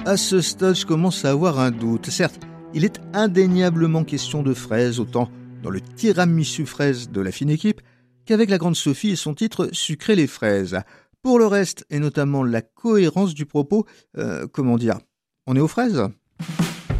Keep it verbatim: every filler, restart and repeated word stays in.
À ce stade, je commence à avoir un doute. Certes, il est indéniablement question de fraises, autant dans le tiramisu fraise de la fine équipe qu'avec la grande Sophie et son titre « Sucrer les fraises ». Pour le reste, et notamment la cohérence du propos, euh, comment dire, on est aux fraises ?